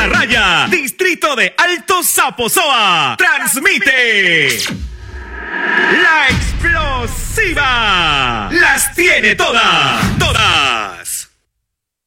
Raya, distrito de Alto Zaposoa, transmite La Explosiva. Las tiene todas, todas.